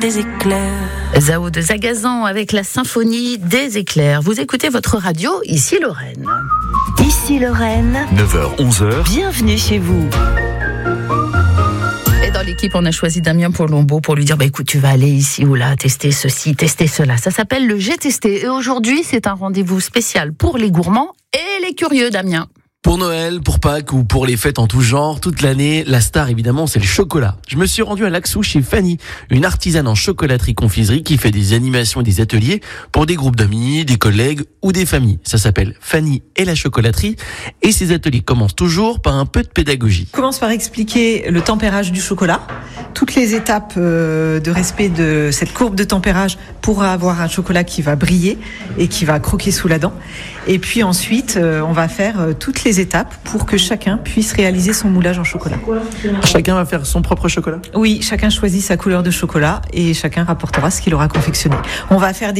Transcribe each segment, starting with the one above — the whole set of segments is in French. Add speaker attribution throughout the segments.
Speaker 1: des éclairs.
Speaker 2: Zao de Zagazan avec la symphonie des éclairs. Vous écoutez votre radio, ici Lorraine.
Speaker 3: Ici Lorraine,
Speaker 4: 9h-11h,
Speaker 3: bienvenue chez vous.
Speaker 2: Et dans l'équipe, on a choisi Damien Colombo pour lui dire écoute, tu vas aller ici ou là, tester ceci, tester cela. Ça s'appelle le J'ai testé. Et aujourd'hui, c'est un rendez-vous spécial pour les gourmands et les curieux, Damien.
Speaker 5: Pour Noël, pour Pâques ou pour les fêtes en tout genre, toute l'année, la star évidemment c'est le chocolat. Je me suis rendu à Laxou chez Fanny, une artisane en chocolaterie-confiserie qui fait des animations et des ateliers pour des groupes d'amis, des collègues ou des familles. Ça s'appelle Fanny et la chocolaterie et ces ateliers commencent toujours par un peu de pédagogie.
Speaker 6: On commence par expliquer le tempérage du chocolat, toutes les étapes de respect de cette courbe de tempérage pour avoir un chocolat qui va briller et qui va croquer sous la dent. Et puis ensuite, on va faire toutes les étapes pour que chacun puisse réaliser son moulage en chocolat.
Speaker 5: Chacun va faire son propre chocolat ?
Speaker 6: Oui, chacun choisit sa couleur de chocolat et chacun rapportera ce qu'il aura confectionné. On va faire des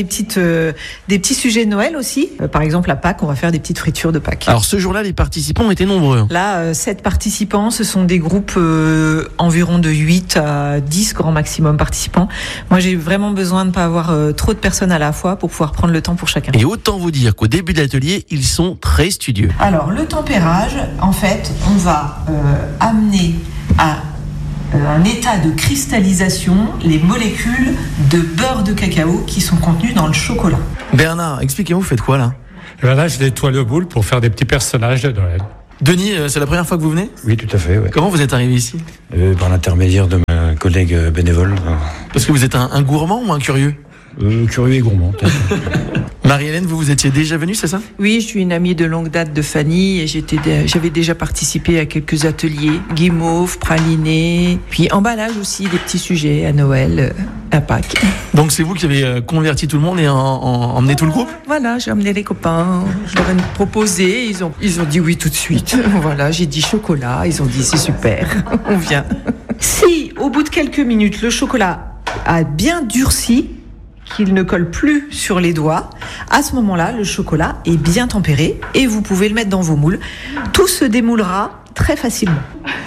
Speaker 6: petits sujets de Noël aussi. Par exemple, à Pâques, on va faire des petites fritures de Pâques.
Speaker 5: Alors ce jour-là, les participants étaient nombreux.
Speaker 6: Là, 7 participants, ce sont des groupes environ de 8 à 10 grand maximum participants. Moi, j'ai vraiment besoin de ne pas avoir trop de personnes à la fois pour pouvoir prendre le temps pour chacun.
Speaker 5: Et autant vous dire qu'au début de l'atelier, ils sont très studieux.
Speaker 6: Alors, le tempérage, en fait, on va amener à un état de cristallisation les molécules de beurre de cacao qui sont contenues dans le chocolat.
Speaker 5: Bernard, expliquez-moi, vous faites quoi là ?
Speaker 7: Là, je nettoie le boule pour faire des petits personnages de Noël.
Speaker 5: Denis, c'est la première fois que vous venez ?
Speaker 8: Oui, tout à fait. Ouais.
Speaker 5: Comment vous êtes arrivé ici ?
Speaker 8: Par l'intermédiaire de ma collègue bénévole.
Speaker 5: Parce que vous êtes un gourmand ou un curieux ?
Speaker 8: Curieux et gourmand, peut-être.
Speaker 5: Marie-Hélène, vous étiez déjà venue, c'est ça ?
Speaker 9: Oui, je suis une amie de longue date de Fanny et j'avais déjà participé à quelques ateliers, guimauve, praliné, puis emballage aussi, des petits sujets à Noël, à Pâques.
Speaker 5: Donc c'est vous qui avez converti tout le monde et emmené tout le groupe ?
Speaker 9: Voilà, j'ai emmené les copains, je leur ai proposé, ils ont dit oui tout de suite. Voilà, j'ai dit chocolat, ils ont dit c'est super, on vient.
Speaker 6: Si, au bout de quelques minutes, le chocolat a bien durci, qu'il ne colle plus sur les doigts, à ce moment-là, le chocolat est bien tempéré et vous pouvez le mettre dans vos moules. Tout se démoulera très facilement.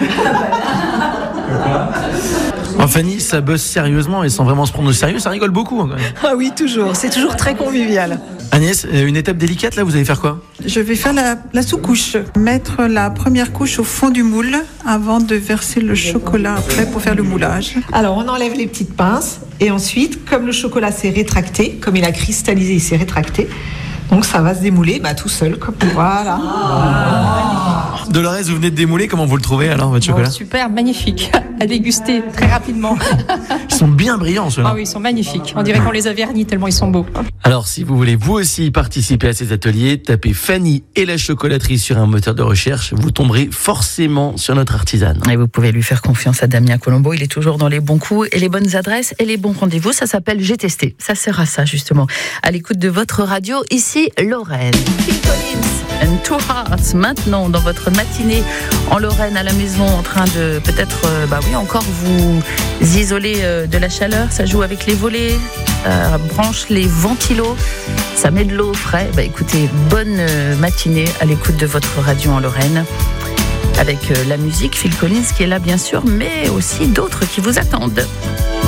Speaker 5: Fanny, ça bosse sérieusement et sans vraiment se prendre au sérieux, ça rigole beaucoup. Quand même.
Speaker 6: Ah oui, toujours. C'est toujours très convivial.
Speaker 5: Agnès, une étape délicate là, vous allez faire quoi ?
Speaker 10: Je vais faire la sous-couche. Mettre la première couche au fond du moule avant de verser le chocolat après pour faire le moulage.
Speaker 6: Alors, on enlève les petites pinces et ensuite, comme le chocolat s'est rétracté, comme il a cristallisé, il s'est rétracté, donc ça va se démouler tout seul, comme voilà.
Speaker 5: Dolores, vous venez de démouler, comment vous le trouvez alors, votre chocolat ?
Speaker 11: Super, magnifique, à déguster très rapidement.
Speaker 5: Ils sont bien brillants ceux-là.
Speaker 11: Ah oui, ils sont magnifiques, on dirait qu'on les a vernis tellement ils sont beaux.
Speaker 5: Alors si vous voulez vous aussi participer à ces ateliers, tapez Fanny et la chocolaterie sur un moteur de recherche, vous tomberez forcément sur notre artisane.
Speaker 2: Et vous pouvez lui faire confiance à Damien Colombo, il est toujours dans les bons coups et les bonnes adresses et les bons rendez-vous, ça s'appelle J'ai testé, ça sert à ça justement. À l'écoute de votre radio, ici Lorraine. Phil Collins and Two Hearts, maintenant dans votre matinée en Lorraine à la maison, en train de peut-être, encore vous isoler de la chaleur, ça joue avec les volets, ça branche les ventilos, ça met de l'eau au frais. Écoutez, bonne matinée à l'écoute de votre radio en Lorraine. Avec la musique, Phil Collins qui est là bien sûr, mais aussi d'autres qui vous attendent.